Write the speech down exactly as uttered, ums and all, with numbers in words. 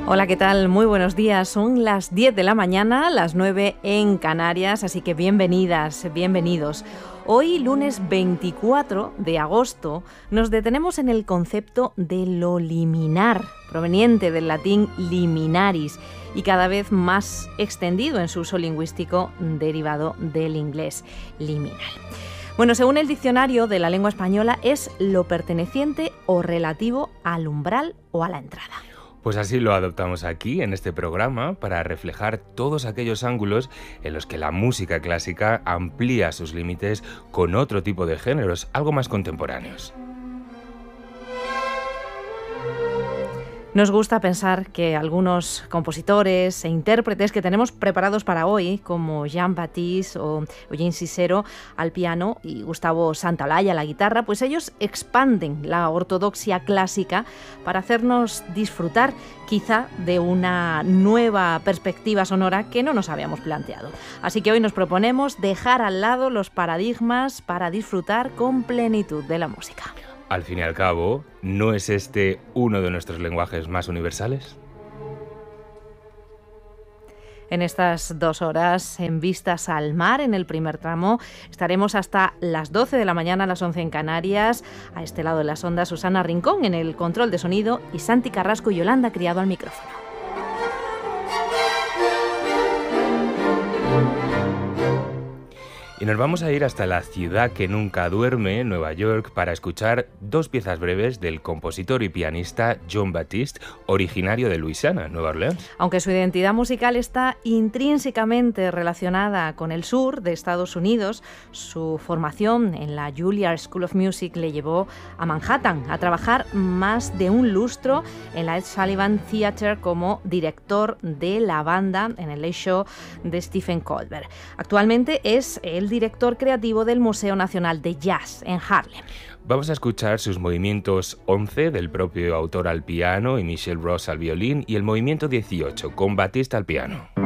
Hola, ¿qué tal? Muy buenos días. Son las diez de la mañana, las nueve en Canarias, así que bienvenidas, bienvenidos. Hoy, lunes veinticuatro de agosto, nos detenemos en el concepto de lo liminar, proveniente del latín liminaris y cada vez más extendido en su uso lingüístico derivado del inglés liminal. Bueno, según el diccionario de la lengua española, es lo perteneciente o relativo al umbral o a la entrada. Pues así lo adoptamos aquí, en este programa, para reflejar todos aquellos ángulos en los que la música clásica amplía sus límites con otro tipo de géneros, algo más contemporáneos. Nos gusta pensar que algunos compositores e intérpretes que tenemos preparados para hoy, como Jean-Baptiste o Eugene Cicero al piano y Gustavo Santaolalla a la guitarra, pues ellos expanden la ortodoxia clásica para hacernos disfrutar quizá de una nueva perspectiva sonora que no nos habíamos planteado. Así que hoy nos proponemos dejar al lado los paradigmas para disfrutar con plenitud de la música. Al fin y al cabo, ¿no es este uno de nuestros lenguajes más universales? En estas dos horas, en Vistas al Mar, en el primer tramo, estaremos hasta las doce de la mañana, a las once en Canarias. A este lado de las ondas, Susana Rincón en el control de sonido y Santi Carrasco y Yolanda Criado al micrófono. Y nos vamos a ir hasta la ciudad que nunca duerme, Nueva York, para escuchar dos piezas breves del compositor y pianista Jean-Baptiste, originario de Luisiana, Nueva Orleans. Aunque su identidad musical está intrínsecamente relacionada con el sur de Estados Unidos, su formación en la Juilliard School of Music le llevó a Manhattan a trabajar más de un lustro en la Ed Sullivan Theatre como director de la banda en el Late Show de Stephen Colbert. Actualmente es el director creativo del Museo Nacional de Jazz en Harlem. Vamos a escuchar sus movimientos once del propio autor al piano y Michelle Ross al violín y el movimiento dieciocho con Baptiste al piano.